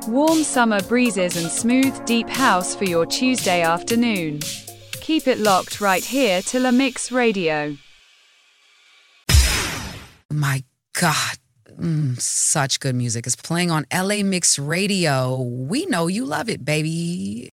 Warm summer breezes and smooth, deep house for your Tuesday afternoon. Keep it locked right here to La Mix Radio. My God, such good music is playing on LA Mix Radio. We know you love it, baby.